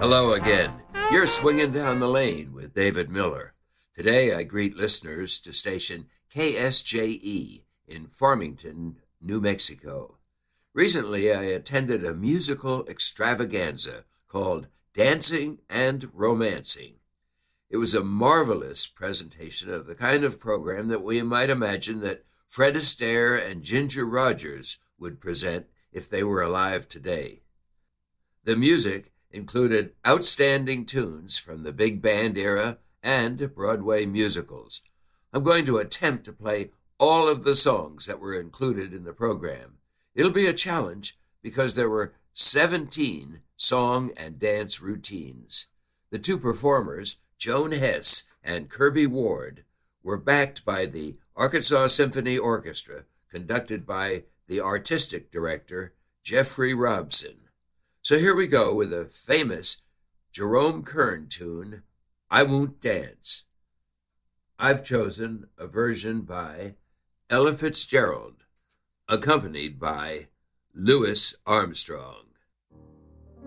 Hello again. You're swinging down the lane with David Miller. Today I greet listeners to station KSJE in Farmington, New Mexico. Recently I attended a musical extravaganza called Dancing and Romancing. It was a marvelous presentation of the kind of program that we might imagine that Fred Astaire and Ginger Rogers would present if they were alive today. The music included outstanding tunes from the big band era and Broadway musicals. I'm going to attempt to play all of the songs that were included in the program. It'll be a challenge because there were 17 song and dance routines. The two performers, Joan Hess and Kirby Ward, were backed by the Arkansas Symphony Orchestra, conducted by the artistic director, Jeffrey Robson. So here we go with a famous Jerome Kern tune, I Won't Dance. I've chosen a version by Ella Fitzgerald, accompanied by Louis Armstrong.